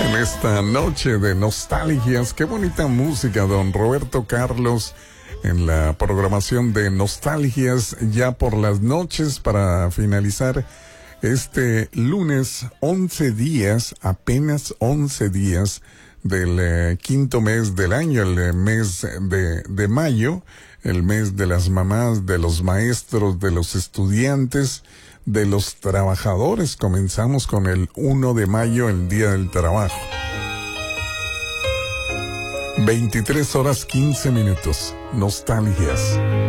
En esta noche de nostalgias, qué bonita música, don Roberto Carlos, en la programación de nostalgias ya por las noches para finalizar este lunes. 11 días, apenas 11 días del quinto mes del año, el mes de mayo, el mes de las mamás, de los maestros, de los estudiantes, de los trabajadores. Comenzamos con el 1 de mayo, el Día del Trabajo. 23 horas 15 minutos. Nostalgias.